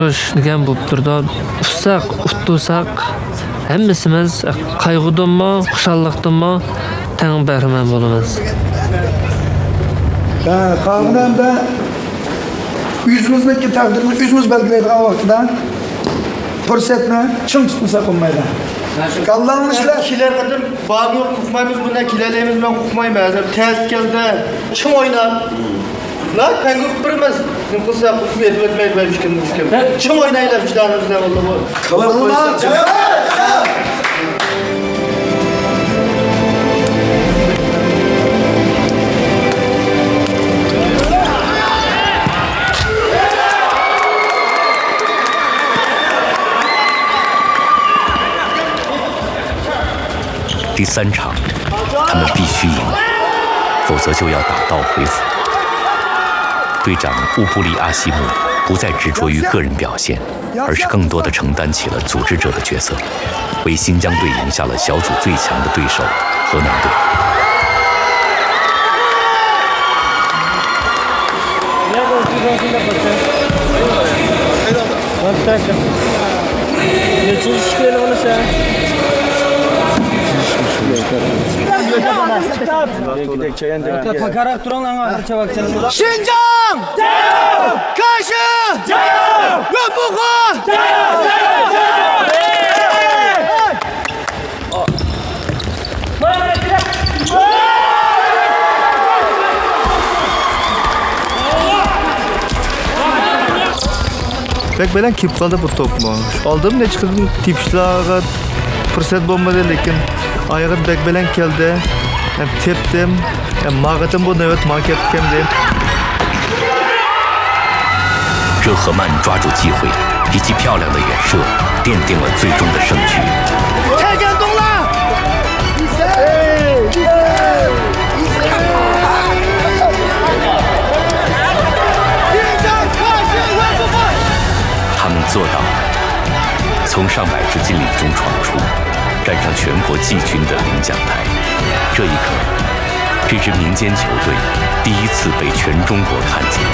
degan bo'lib turdi. Ufsak, uftusak hammasimiz qayg'udanmi, xushalliqdanmi tang bahramand bo'lamiz. Qavmdan da yüzümüzdeki takdirimiz yüzümüz belgileydiği vaxtda fursatni ching tutmasa bo'lmaydi. Kallanmışlar. Kiler kadar bağlı yok kukmayımız bunda kilerlerimiz ben kukmayım. Ters geldi. Çım oynat. Lan ben kukmırmaz. Nüfusa kukmu etmeyi vermiş kim. Çım oynayla vicdanımızda oldu bu. Kallanmışlar. 第3场，他们必须赢，否则就要打道回府。队长乌布里阿西姆不再执着于个人表现，而是更多地承担起了组织者的角色，为新疆队赢下了小组最强的对手河南队。 新疆，加油！开始，加油！永不换，加油！加油！加油！ Bek bilan kelib qoldi bu to'pni. Oldim necha qilib tepishlarga fursat bo'lmadi, lekin oyog'im bek bilan keldi. Tepdim. Mag'itim bu navbat marketkim deb. 热赫曼抓住机会，以及漂亮的远射，奠定了最终的胜局。 太感动了！ 他们做到了，从上百支劲旅中闯出，站上全国季军的领奖台。这一刻，这支民间球队第一次被全中国看见。